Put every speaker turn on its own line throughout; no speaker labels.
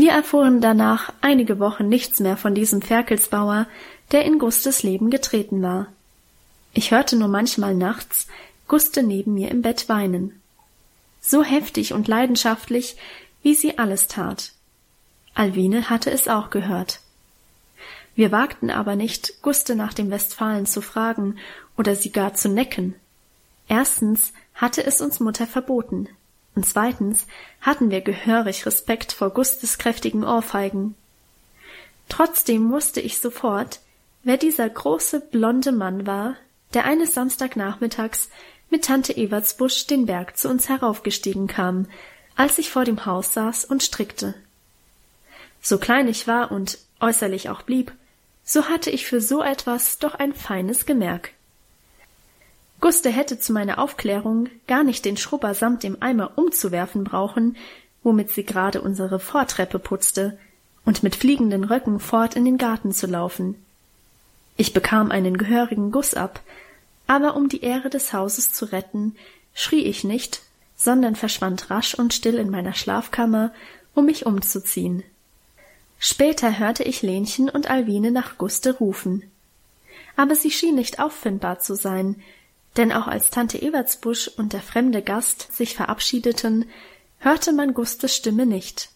Wir erfuhren danach einige Wochen nichts mehr von diesem Ferkelsbauer, der in Gustes Leben getreten war. Ich hörte nur manchmal nachts Guste neben mir im Bett weinen. So heftig und leidenschaftlich, wie sie alles tat. Alwine hatte es auch gehört. Wir wagten aber nicht, Guste nach dem Westfalen zu fragen oder sie gar zu necken. Erstens hatte es uns Mutter verboten, und zweitens hatten wir gehörig Respekt vor Gustes kräftigen Ohrfeigen. Trotzdem wusste ich sofort, wer dieser große, blonde Mann war, der eines Samstagnachmittags mit Tante Evertsbusch den Berg zu uns heraufgestiegen kam, als ich vor dem Haus saß und strickte. So klein ich war und äußerlich auch blieb, so hatte ich für so etwas doch ein feines Gemerk. Guste hätte zu meiner Aufklärung gar nicht den Schrubber samt dem Eimer umzuwerfen brauchen, womit sie gerade unsere Vortreppe putzte, und mit fliegenden Röcken fort in den Garten zu laufen. Ich bekam einen gehörigen Guss ab, aber um die Ehre des Hauses zu retten, schrie ich nicht, sondern verschwand rasch und still in meiner Schlafkammer, um mich umzuziehen. Später hörte ich Lenchen und Alwine nach Guste rufen. Aber sie schien nicht auffindbar zu sein, denn auch als Tante Evertsbusch und der fremde Gast sich verabschiedeten, hörte man Gustes Stimme nicht.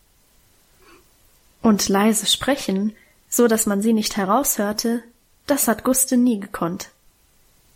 Und leise sprechen, so dass man sie nicht heraushörte, das hat Guste nie gekonnt.